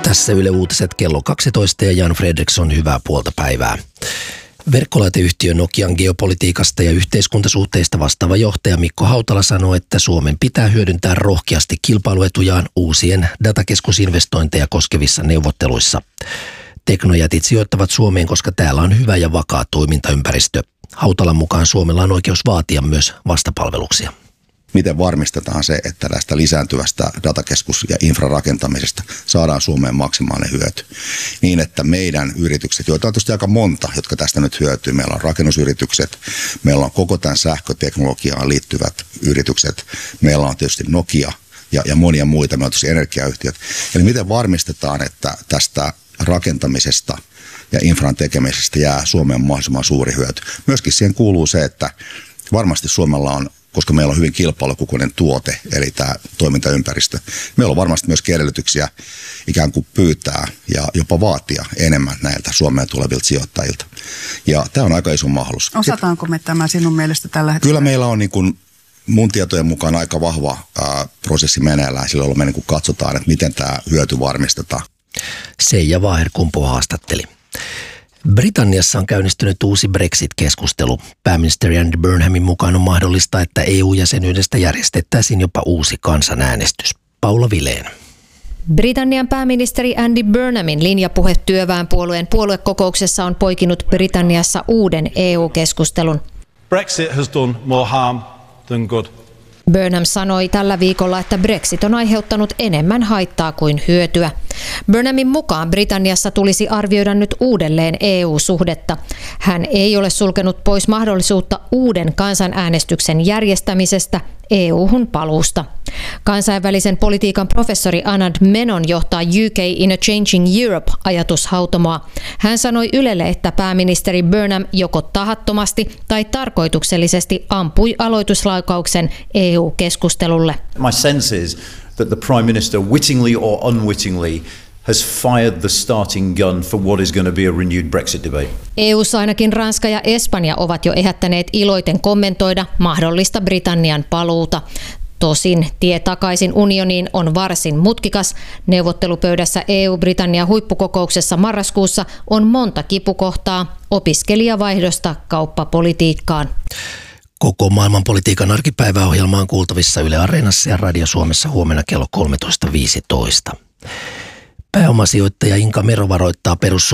Tässä Yle Uutiset kello 12 ja Jan Fredriksson, hyvää puolta päivää. Verkkolaiteyhtiö Nokian geopolitiikasta ja yhteiskuntasuhteista vastaava johtaja Mikko Hautala sanoi, että Suomen pitää hyödyntää rohkeasti kilpailuetujaan uusien datakeskusinvestointeja koskevissa neuvotteluissa. Teknojätit sijoittavat Suomeen, koska täällä on hyvä ja vakaa toimintaympäristö. Hautalan mukaan Suomella on oikeus vaatia myös vastapalveluksia. Miten varmistetaan se, että tästä lisääntyvästä datakeskus- ja infrarakentamisesta saadaan Suomeen maksimaalinen hyöty? Niin, että meidän yritykset, joita on tietysti aika monta, jotka tästä nyt hyötyy. Meillä on rakennusyritykset, meillä on koko tämän sähköteknologiaan liittyvät yritykset, meillä on tietysti Nokia ja monia muita, meillä on tietysti energiayhtiöt. Eli miten varmistetaan, että tästä rakentamisesta ja infran tekemisestä jää Suomeen mahdollisimman suuri hyöty? Myöskin siihen kuuluu se, että varmasti Suomella on, koska meillä on hyvin kilpailukykyinen tuote, eli tämä toimintaympäristö. Meillä on varmasti myös edellytyksiä ikään kuin pyytää ja jopa vaatia enemmän näiltä Suomeen tulevilta sijoittajilta. Ja tämä on aika iso mahdollisuus. Osataanko me tämä sinun mielestä tällä hetkellä? Kyllä meillä on niin kuin mun tietojen mukaan aika vahva prosessi meneillään, silloin me niin kuin katsotaan, että miten tämä hyöty varmistetaan. Seija Waherkumpu haastatteli. Britanniassa on käynnistynyt uusi Brexit-keskustelu. Pääministeri Andy Burnhamin mukaan on mahdollista, että EU-jäsenyydestä järjestettäisiin jopa uusi kansanäänestys. Paula Vilén. Britannian pääministeri Andy Burnhamin linjapuhe työväenpuolueen puoluekokouksessa on poikinut Britanniassa uuden EU-keskustelun. Brexit has done more harm than good. Burnham sanoi tällä viikolla, että Brexit on aiheuttanut enemmän haittaa kuin hyötyä. Burnhamin mukaan Britanniassa tulisi arvioida nyt uudelleen EU-suhdetta. Hän ei ole sulkenut pois mahdollisuutta uuden kansanäänestyksen järjestämisestä EU-hun paluusta. Kansainvälisen politiikan professori Anand Menon johtaa UK in a Changing Europe-ajatushautomoa. Hän sanoi Ylelle, että pääministeri Burnham joko tahattomasti tai tarkoituksellisesti ampui aloituslaukauksen EU-keskustelulle. My sense is that the Prime Minister, wittingly or unwittingly, has fired the starting gun for what is going to be a renewed Brexit debate. EU:ssa ainakin Ranska ja Espanja ovat jo ehättäneet iloiten kommentoida mahdollista Britannian paluuta. Tosin tie takaisin unioniin on varsin mutkikas. Neuvottelupöydässä EU-Britannia huippukokouksessa marraskuussa on monta kipukohtaa opiskelijavaihdosta kauppapolitiikkaan. Koko maailmanpolitiikan arkipäiväohjelma on kuultavissa Yle Areenassa ja Radio Suomessa huomenna kello 13.15. Pääomasijoittaja Inka Mero varoittaa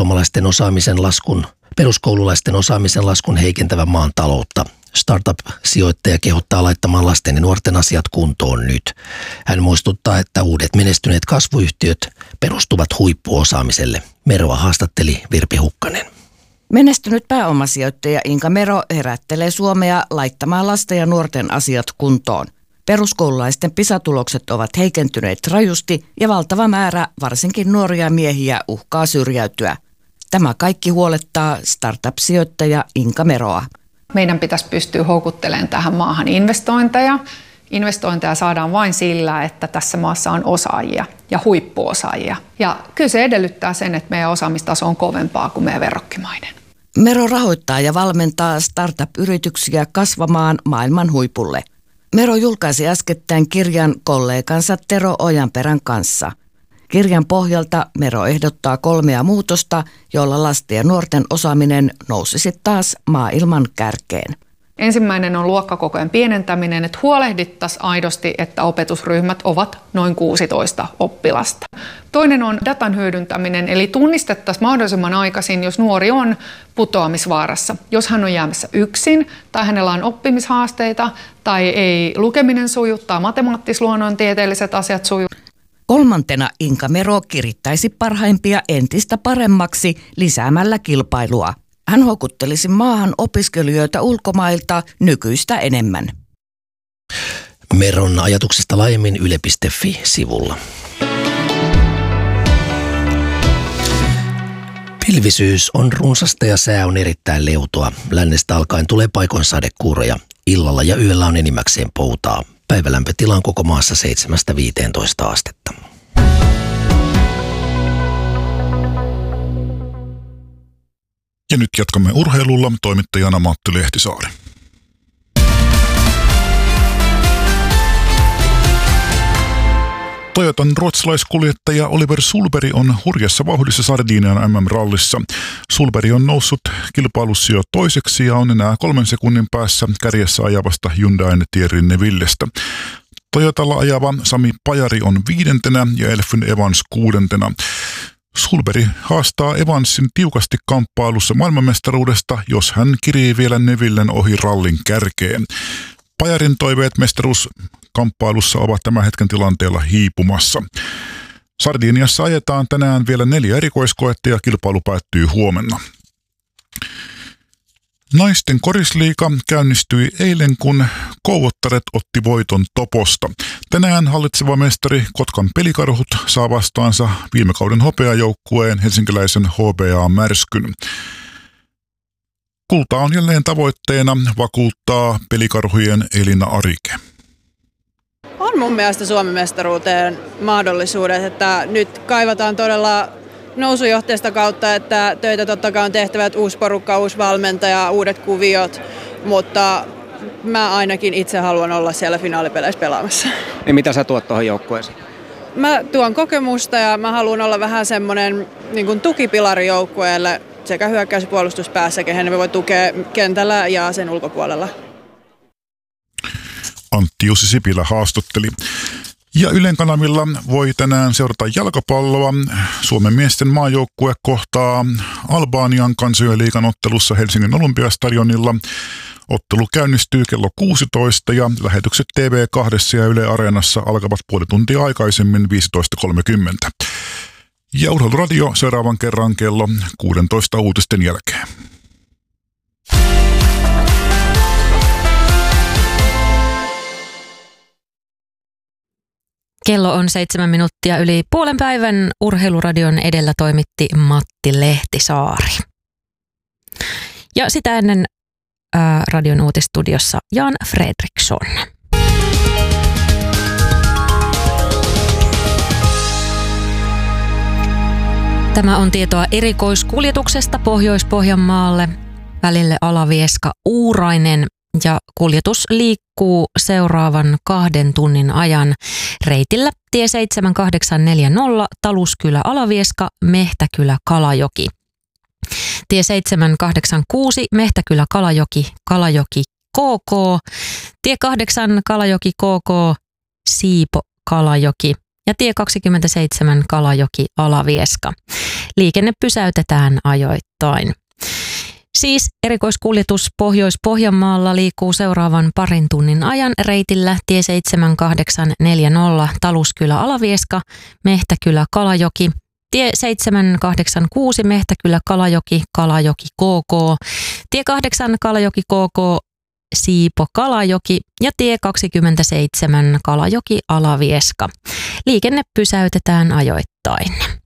peruskoululaisten osaamisen laskun heikentävän maan taloutta. Startup-sijoittaja kehottaa laittamaan lasten ja nuorten asiat kuntoon nyt. Hän muistuttaa, että uudet menestyneet kasvuyhtiöt perustuvat huippuosaamiselle. Meroa haastatteli Virpi Hukkanen. Menestynyt pääomasijoittaja Inka Mero herättelee Suomea laittamaan lasten ja nuorten asiat kuntoon. Peruskoululaisten PISA-tulokset ovat heikentyneet rajusti ja valtava määrä varsinkin nuoria miehiä uhkaa syrjäytyä. Tämä kaikki huolettaa startup-sijoittaja Inka Meroa. Meidän pitäisi pystyä houkuttelemaan tähän maahan investointeja. Investointeja saadaan vain sillä, että tässä maassa on osaajia ja huippuosaajia. Ja kyllä se edellyttää sen, että meidän osaamistaso on kovempaa kuin meidän verrokkimaiden. Mero rahoittaa ja valmentaa startup-yrityksiä kasvamaan maailman huipulle. Mero julkaisi äskettäin kirjan kollegansa Tero Ojanperän kanssa. Kirjan pohjalta Mero ehdottaa 3 muutosta, joilla lasten ja nuorten osaaminen nousisi taas maailman kärkeen. Ensimmäinen on luokkakokojen pienentäminen, että huolehdittaisiin aidosti, että opetusryhmät ovat noin 16 oppilasta. Toinen on datan hyödyntäminen, eli tunnistettaisiin mahdollisimman aikaisin, jos nuori on putoamisvaarassa. Jos hän on jäämässä yksin tai hänellä on oppimishaasteita tai ei lukeminen suju tai matemaattis-luonnontieteelliset asiat suju. 3. Inka Mero kirittäisi parhaimpia entistä paremmaksi lisäämällä kilpailua. Hän houkuttelisi maahan opiskelijoita ulkomailta nykyistä enemmän. Meron ajatuksesta laajemmin yle.fi-sivulla. Pilvisyys on runsasta ja sää on erittäin leutoa. Lännestä alkaen tulee paikoin sadekuuroja. Illalla ja yöllä on enimmäkseen poutaa. Päivälämpötila on koko maassa 7-15 astetta. Ja nyt jatkamme urheilulla, toimittajana Matti Lehtisaari. Toyotan ruotsalaiskuljettaja Oliver Sulberg on hurjassa vauhdissa Sardinian MM-rallissa. Sulberg on noussut kilpailussa jo toiseksi ja on enää 3 sekunnin päässä kärjessä ajavasta Hyundain Thierry Nevillestä. Toyotalla ajava Sami Pajari on 5. ja Elfyn Evans 6. Sulberg haastaa Evansin tiukasti kamppailussa maailmanmestaruudesta, jos hän kirii vielä Nevillen ohi rallin kärkeen. Pajarin toiveet mestaruuskamppailussa ovat tämän hetken tilanteella hiipumassa. Sardiniassa ajetaan tänään vielä 4 erikoiskoetta ja kilpailu päättyy huomenna. Naisten korisliiga käynnistyi eilen, kun Kouvottaret otti voiton Toposta. Tänään hallitseva mestari Kotkan Pelikarhut saa vastaansa viime kauden hopeajoukkueen helsinkiläisen HBA Märskyn. Kulta on jälleen tavoitteena, vakuuttaa Pelikarhujen Elina Arike. On mun mielestä Suomen mestaruuteen mahdollisuudet, että nyt kaivataan todella nousujohteesta kautta, että töitä totta kai on tehtävä, uusi porukka, uusi valmentaja, uudet kuviot, mutta mä ainakin itse haluan olla siellä finaalipeleissä pelaamassa. Ja mitä sä tuot tuohon joukkueeseen? Mä tuon kokemusta ja mä haluan olla vähän semmoinen niin kuin tukipilari joukkueelle sekä hyökkäys- ja puolustuspäässä, kehen me voi tukea kentällä ja sen ulkopuolella. Antti Jussi Sipilä haastatteli. Ja Ylen kanavilla voi tänään seurata jalkapalloa. Suomen miesten maajoukkue kohtaa Albanian kansainliigan ottelussa Helsingin Olympiastadionilla. Ottelu käynnistyy kello 16 ja lähetykset TV2 ja Yle Areenassa alkavat puoli tuntia aikaisemmin 15.30. Ja Urheiluradio seuraavan kerran kello 16 uutisten jälkeen. Kello on 7 minuuttia yli puolen päivän. Urheiluradion edellä toimitti Matti Lehtisaari. Ja sitä ennen radion uutistudiossa Jan Fredriksson. Tämä on tietoa erikoiskuljetuksesta Pohjois-Pohjanmaalle välille Alavieska-Uurainen. Ja kuljetus liikkuu seuraavan 2 tunnin ajan reitillä tie 7840 Taluskylä-Alavieska, Mehtäkylä-Kalajoki. Tie 786 Mehtäkylä-Kalajoki, Kalajoki KK. Tie 8 Kalajoki KK, Siipo Kalajoki. Ja tie 27 Kalajoki Alavieska. Liikenne pysäytetään ajoittain. Siis erikoiskuljetus Pohjois-Pohjanmaalla liikkuu seuraavan 2 tunnin ajan reitillä tie 7840 Taluskylä-Alavieska, Mehtäkylä-Kalajoki, tie 786 Mehtäkylä-Kalajoki, Kalajoki KK, tie 8 Kalajoki KK, Siipo Kalajoki ja tie 27 Kalajoki Alavieska. Liikenne pysäytetään ajoittain.